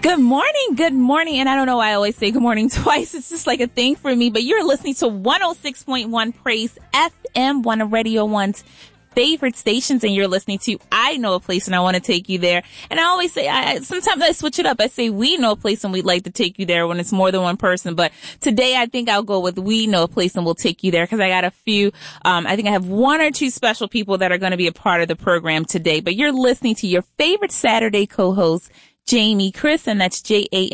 Good morning. Good morning. And I don't know why I always say good morning twice. It's just like a thing for me. But you're listening to 106.1 Praise FM, one of Radio 1's favorite stations. And you're listening to I Know a Place and I Want to Take You There. And I always say, sometimes I switch it up. I say we know a place and we'd like to take you there when it's more than one person. But today I think I'll go with we know a place and we'll take you there because I got a few. I think I have one or two special people that are going to be a part of the program today. But you're listening to your favorite Saturday co-host, Jamie Chris, and that's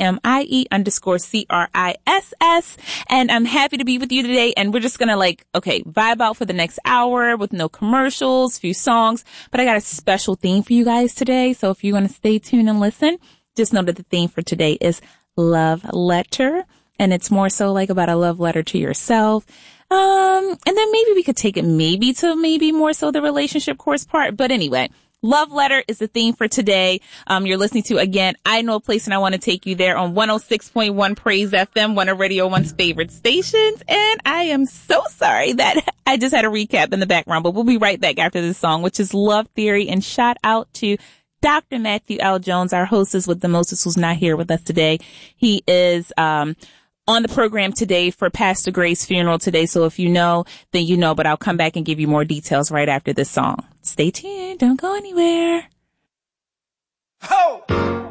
JAMIE_CRISS. And I'm happy to be with you today. And we're just going to vibe out for the next hour with no commercials, few songs. But I got a special theme for you guys today. So if you want to stay tuned and listen, just know that the theme for today is love letter. And it's more so like about a love letter to yourself. And then maybe we could take it maybe more so the relationship course part. But anyway, love letter is the theme for today. You're listening to, again, I Know a Place and I Want to Take You There on 106.1 Praise FM, one of Radio 1's favorite stations. And I am so sorry that I just had a recap in the background, but we'll be right back after this song, which is Love Theory. And shout out to Dr. Matthew L. Jones, our hostess with the Moses, who's not here with us today. He is, on the program today for Pastor Gray's funeral today. So if you know, then you know, but I'll come back and give you more details right after this song. Stay tuned. Don't go anywhere. Ho!